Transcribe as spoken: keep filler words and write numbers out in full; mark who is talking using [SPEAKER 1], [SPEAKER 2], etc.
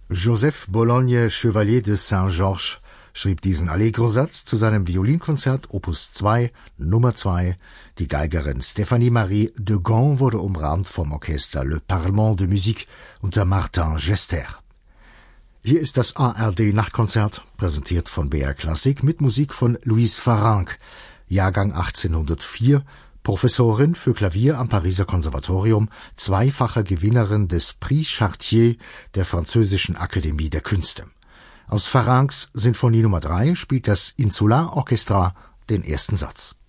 [SPEAKER 1] Joseph Bologne, Chevalier de Saint-Georges, schrieb diesen Allegro-Satz zu seinem Violinkonzert Opus zwei, Nummer zwei. Die Geigerin Stéphanie Marie de Gand wurde umrahmt vom Orchester Le Parlement de Musique unter Martin Gester. Hier ist das A R D-Nachtkonzert, präsentiert von B R Klassik mit Musik von Louise Farrenc, Jahrgang achtzehnhundertvier, Professorin für Klavier am Pariser Konservatorium, zweifache Gewinnerin des Prix Chartier der Französischen Akademie der Künste. Aus Farrencs Sinfonie Nummer drei spielt das Insular Orchestra den ersten Satz.